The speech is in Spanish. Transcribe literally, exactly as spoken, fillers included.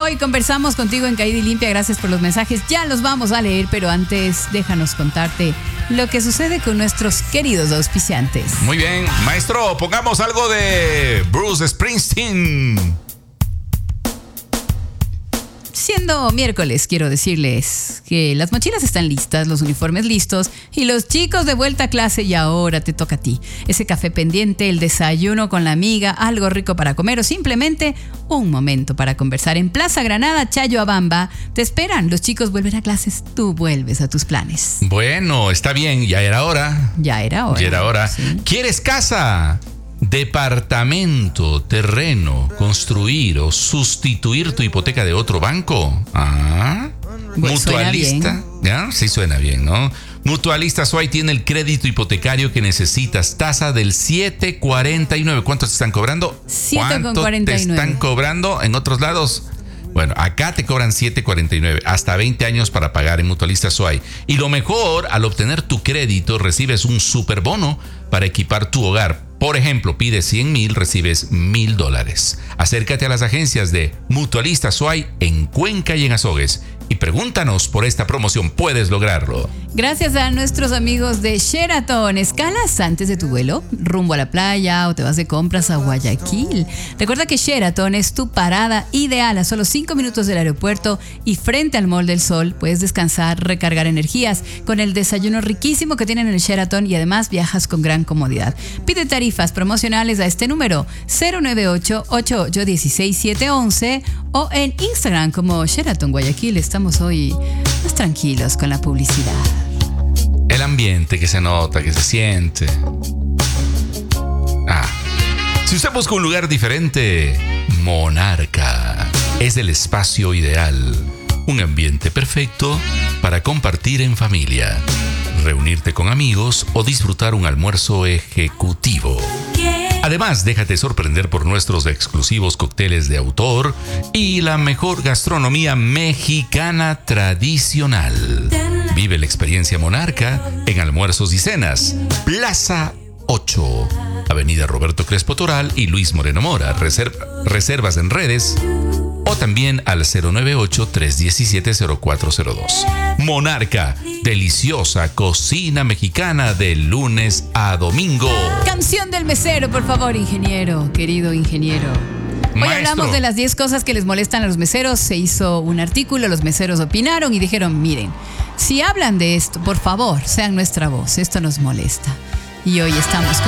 Hoy conversamos contigo en Caída y Limpia. Gracias por los mensajes. Ya los vamos a leer, pero antes déjanos contarte lo que sucede con nuestros queridos auspiciantes. Muy bien, maestro, pongamos algo de Bruce Springsteen. Siendo miércoles, quiero decirles que las mochilas están listas, los uniformes listos y los chicos de vuelta a clase, y ahora te toca a ti. Ese café pendiente, el desayuno con la amiga, algo rico para comer o simplemente un momento para conversar. En Plaza Granada, Chayo Abamba, te esperan. Los chicos vuelven a clases, tú vuelves a tus planes. Bueno, está bien, ya era hora. Ya era hora. Ya era hora. Sí. ¿Quieres casa? Departamento, terreno, construir o sustituir tu hipoteca de otro banco. Ah, bueno, Mutualista, ¿ya? Sí suena bien, ¿no? Mutualista Suay tiene el crédito hipotecario que necesitas. Tasa del siete cuarenta y nueve. ¿Cuánto te están cobrando? siete cuarenta y nueve. ¿Cuánto te están cobrando en otros lados? Bueno, acá te cobran siete cuarenta y nueve, hasta veinte años para pagar en Mutualista Suay. Y lo mejor, al obtener tu crédito, recibes un superbono para equipar tu hogar. Por ejemplo, pides cien mil, recibes mil dólares. Acércate a las agencias de Mutualista Suay en Cuenca y en Azogues y pregúntanos por esta promoción. Puedes lograrlo. Gracias a nuestros amigos de Sheraton. Escalas antes de tu vuelo, rumbo a la playa o te vas de compras a Guayaquil. Recuerda que Sheraton es tu parada ideal a solo cinco minutos del aeropuerto y frente al Mall del Sol. Puedes descansar, recargar energías con el desayuno riquísimo que tienen en el Sheraton y además viajas con gran comodidad. Pide tarifas promocionales a este número cero nueve ocho, ocho ocho uno seis, siete once o en Instagram como Sheraton Guayaquil. Estamos hoy más tranquilos con la publicidad. El ambiente que se nota, que se siente. Ah, si usted busca un lugar diferente, Monarca es el espacio ideal. Un ambiente perfecto para compartir en familia, reunirte con amigos o disfrutar un almuerzo ejecutivo. Además, déjate sorprender por nuestros exclusivos cócteles de autor y la mejor gastronomía mexicana tradicional. Vive la experiencia Monarca en almuerzos y cenas. Plaza ocho, Avenida Roberto Crespo Toral y Luis Moreno Mora. Reserv- reservas en redes o también al cero nueve ocho, tres uno siete, cero cuatro cero dos. Monarca, deliciosa cocina mexicana de lunes a domingo. Canción del mesero, por favor, ingeniero, querido ingeniero. Hoy Maestro. hablamos de las diez cosas que les molestan a los meseros. Se hizo un artículo, los meseros opinaron y dijeron, miren, si hablan de esto, por favor, sean nuestra voz, esto nos molesta. Y hoy estamos con